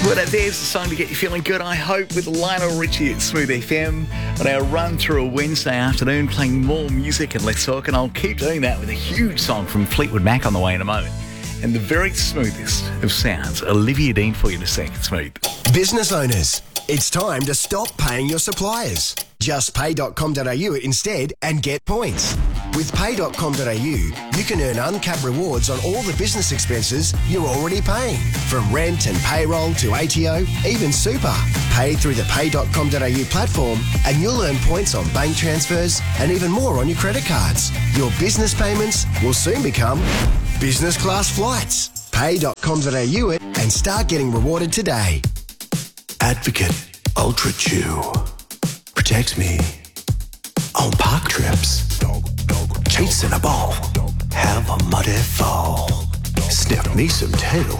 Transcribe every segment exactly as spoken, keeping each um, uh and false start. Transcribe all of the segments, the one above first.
Well, there's a song to get you feeling good, I hope, with Lionel Richie at Smooth F M on our run through a Wednesday afternoon, playing more music and Let's Talk, and I'll keep doing that with a huge song from Fleetwood Mac on the way in a moment. And the very smoothest of sounds, Olivia Dean for you in a second. Smooth. Business owners, it's time to stop paying your suppliers. Just pay dot com dot a u instead and get points. With pay dot com dot a u, you can earn uncapped rewards on all the business expenses you're already paying. From rent and payroll to A T O, even super. Pay through the pay dot com dot a u platform and you'll earn points on bank transfers and even more on your credit cards. Your business payments will soon become business class flights. pay dot com dot a u it and start getting rewarded today. Advocate Ultra Chew protects me on park trips. Cheats in a ball, have a muddy fall. Sniff me some tail.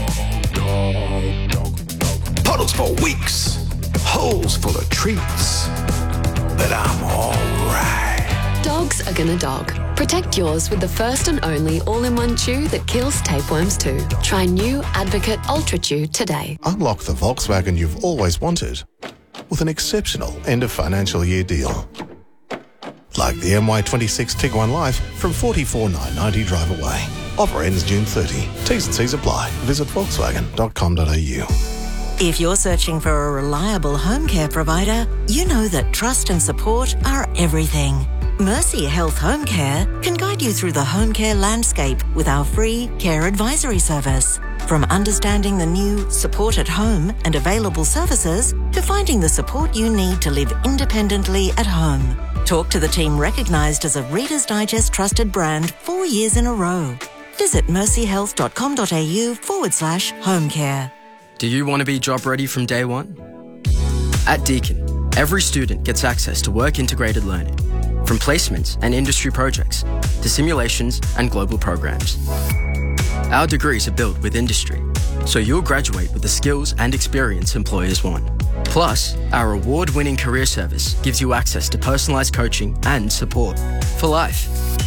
Puddles for weeks, holes full of treats. But I'm alright. Dogs are gonna dog. Protect yours with the first and only all-in-one chew that kills tapeworms too. Try new Advocate Ultra Chew today. Unlock the Volkswagen you've always wanted with an exceptional end of financial year deal. Like the M Y twenty-six Tiguan Life from forty-four thousand nine hundred ninety drive away. Offer ends June thirtieth. T's and C's apply. Visit volkswagen dot com dot a u. If you're searching for a reliable home care provider, you know that trust and support are everything. Mercy Health Home Care can guide you through the home care landscape with our free care advisory service. From understanding the new support at home and available services to finding the support you need to live independently at home. Talk to the team recognised as a Reader's Digest trusted brand four years in a row. Visit mercy health dot com dot a u forward slash home care. Do you want to be job ready from day one? At Deakin, every student gets access to work integrated learning, from placements and industry projects to simulations and global programs. Our degrees are built with industry, so you'll graduate with the skills and experience employers want. Plus, our award-winning career service gives you access to personalised coaching and support for life.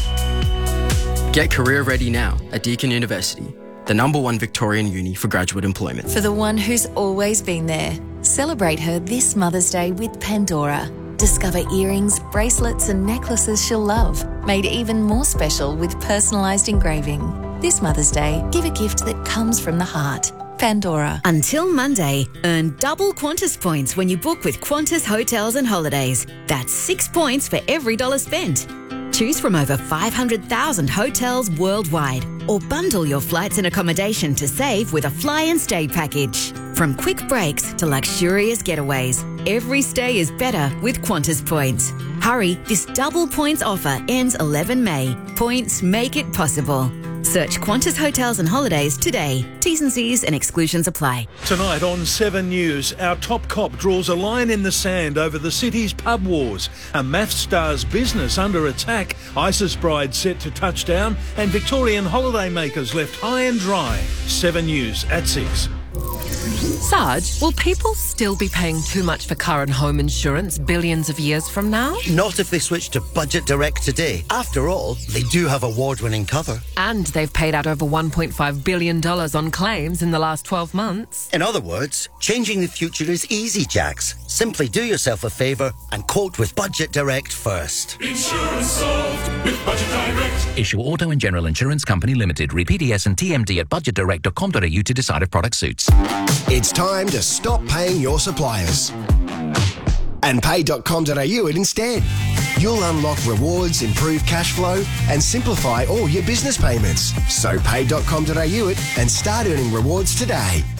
Get career ready now at Deakin University, the number one Victorian uni for graduate employment. For the one who's always been there, celebrate her this Mother's Day with Pandora. Discover earrings, bracelets and necklaces she'll love, made even more special with personalised engraving. This Mother's Day, give a gift that comes from the heart. Pandora. Until Monday, earn double Qantas points when you book with Qantas Hotels and Holidays. That's six points for every dollar spent. Choose from over five hundred thousand hotels worldwide, or bundle your flights and accommodation to save with a fly and stay package. From quick breaks to luxurious getaways, every stay is better with Qantas points. Hurry, this double points offer ends the eleventh of May. Points make it possible. Search Qantas Hotels and Holidays today. T's and C's and exclusions apply. Tonight on Seven News, our top cop draws a line in the sand over the city's pub wars. A maths star's business under attack. ISIS bride set to touchdown, and Victorian holidaymakers left high and dry. Seven News at six. Sarge, will people still be paying too much for car and home insurance billions of years from now? Not if they switch to Budget Direct today. After all, they do have award-winning cover. And they've paid out over one point five billion dollars on claims in the last twelve months. In other words, changing the future is easy, Jax. Simply do yourself a favour and quote with Budget Direct first. Insurance solved with Budget Direct. Issue Auto and General Insurance Company Limited. Read P D S and T M D at budget direct dot com dot a u to decide if product suits. It's time to stop paying your suppliers and pay dot com dot a u it instead. You'll unlock rewards, improve cash flow and simplify all your business payments. So pay dot com dot a u it and start earning rewards today.